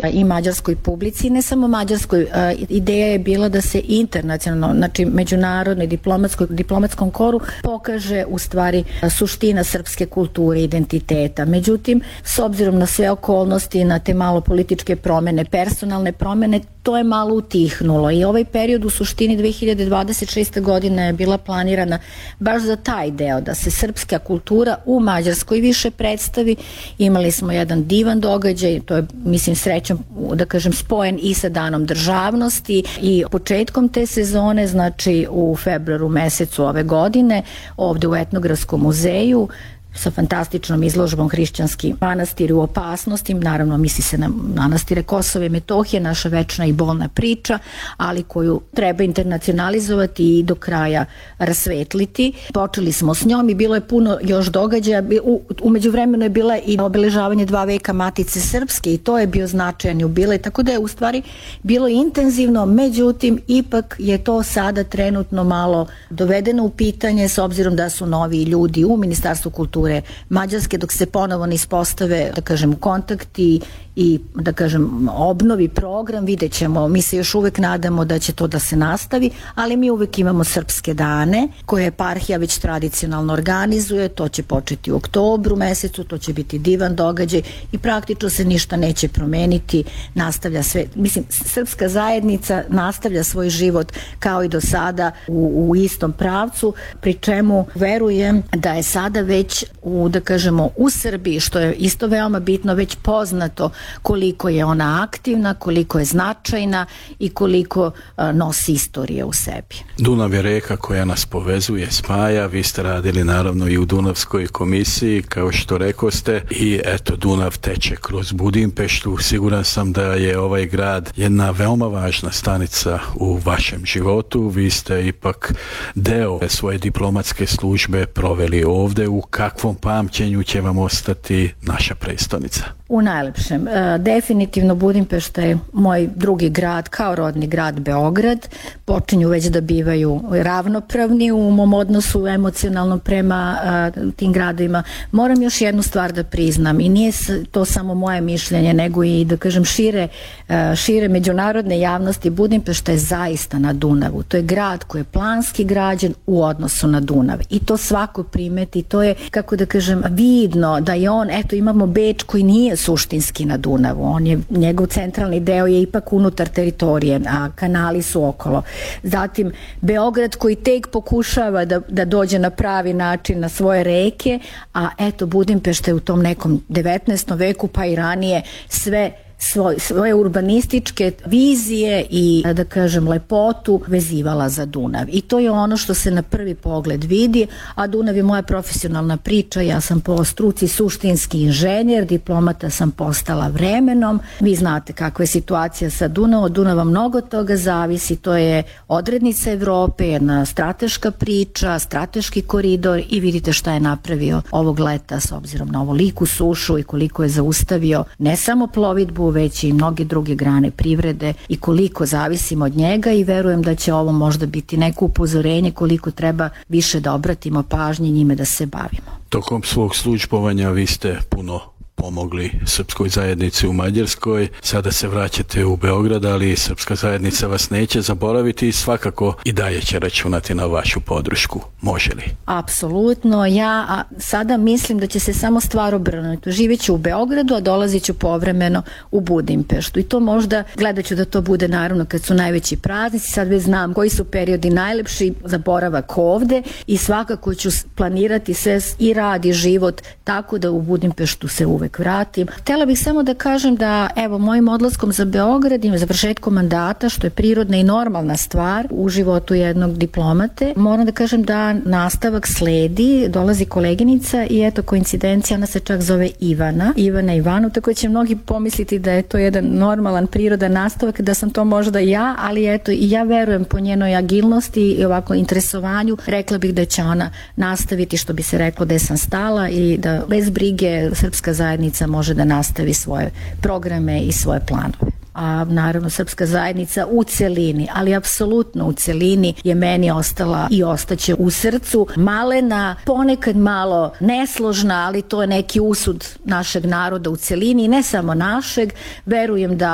i mađarskoj publici, ne samo mađarskoj. Ideja je bila da se internacionalno, znači međunarodno diplomatskom koru pokaže u stvari suština srpske kulture i identiteta. Međutim, s obzirom na sve okolnosti, na te malo političke promene, personalne promene, to je malo utihnulo i ovaj period u suštini 2026. godina je bila planirana baš za taj deo, da se srpska kultura u Mađarskoj više predstavi. Imali smo jedan divan događaj, to je, mislim, srećom, da kažem, spojen i sa Danom državnosti i početkom te sezone, znači u februaru mesecu ove godine, ovde u Etnografskom muzeju, sa fantastičnom izložbom Hrišćanski manastir u opasnosti, naravno misli se na manastire Kosova i Metohije, naša večna i bolna priča, ali koju treba internacionalizovati i do kraja rasvetliti. Počeli smo s njom i bilo je puno još događaja. Umeđu vremenu je bila i obeležavanje 2 veka Matice Srpske i to je bio značajan jubilej, tako da je u stvari bilo intenzivno, međutim ipak je to sada trenutno malo dovedeno u pitanje s obzirom da su novi ljudi u Ministarstvu kulture Mađarske, dok se ponovo ne ispostave, da kažem, u kontakti i da kažem obnovi program, vidjet ćemo, mi se još uvek nadamo da će to da se nastavi, ali mi uvek imamo srpske dane koje eparhija već tradicionalno organizuje, to će početi u oktobru mesecu, to će biti divan događaj i praktično se ništa neće promeniti, nastavlja sve, mislim, srpska zajednica nastavlja svoj život kao i do sada u istom pravcu, pri čemu verujem da je sada već da kažemo u Srbiji, što je isto veoma bitno, već poznato koliko je ona aktivna, koliko je značajna i koliko nosi istorije u sebi. Dunav je reka koja nas povezuje, spaja, vi ste radili naravno i u Dunavskoj komisiji, kao što rekoste, i eto, Dunav teče kroz Budimpeštu. Siguran sam da je ovaj grad jedna veoma važna stanica u vašem životu. Vi ste ipak deo svoje diplomatske službe proveli ovde. U kakvom pamćenju će vam ostati naša prestonica? U najlepšem. Definitivno Budimpešta je moj drugi grad, kao rodni grad Beograd. Počinju već da bivaju ravnopravni u mom odnosu emocionalno prema tim gradovima. Moram još jednu stvar da priznam i nije to samo moje mišljenje, nego i, da kažem, šire međunarodne javnosti. Budimpešta je zaista na Dunavu. To je grad koji je planski građen u odnosu na Dunav i to svako primeti. To je, kako da kažem, vidno da je on, eto, imamo Beč koji nije suštinski na Dunavu. Njegov centralni deo je ipak unutar teritorije, a kanali su okolo. Zatim Beograd koji tek pokušava da dođe na pravi način na svoje reke, a eto Budimpešta je u tom nekom 19. veku pa i ranije svoje urbanističke vizije i, da kažem, lepotu vezivala za Dunav. I to je ono što se na prvi pogled vidi, a Dunav je moja profesionalna priča. Ja sam po struci suštinski inženjer, diplomata sam postala vremenom. Vi znate kakva je situacija sa Dunavom. Od Dunava mnogo toga zavisi. To je odrednica Evrope, jedna strateška priča, strateški koridor i vidite šta je napravio ovog leta s obzirom na ovoliku sušu i koliko je zaustavio ne samo plovidbu, već i mnoge druge grane privrede i koliko zavisimo od njega i verujem da će ovo možda biti neko upozorenje koliko treba više da obratimo pažnje njime da se bavimo. Tokom svog službovanja vi ste puno pomogli srpskoj zajednici u Mađarskoj. Sada se vraćate u Beograd, ali srpska zajednica vas neće zaboraviti i svakako i dalje će računati na vašu podršku. Može li? Apsolutno. Ja sada mislim da će se samo stvar obrnuti. Živjet ću u Beogradu, a dolazit ću povremeno u Budimpeštu. I to možda, gledat ću da to bude naravno kad su najveći praznici. Sad već znam koji su periodi najlepši za boravak ovde i svakako ću planirati sve i rad i život tako da u Budimpeštu se uvek vratim. Htela bih samo da kažem da, evo, mojim odlaskom za Beograd i završetkom mandata, što je prirodna i normalna stvar u životu jednog diplomate, moram da kažem da nastavak sledi, dolazi koleginica i eto koincidencija, ona se čak zove Ivana Ivanu, tako da će mnogi pomisliti da je to jedan normalan, prirodan nastavak, da sam to možda ja, ali eto i ja verujem po njenoj agilnosti i ovako interesovanju, rekla bih da će ona nastaviti, što bi se reklo, gde sam stala i da bez brige srpska zajednica može da nastavi svoje programe i svoje planove. A naravno srpska zajednica u celini, ali apsolutno u celini je meni ostala i ostaće u srcu, malena, ponekad malo nesložna, ali to je neki usud našeg naroda u celini i ne samo našeg. Verujem da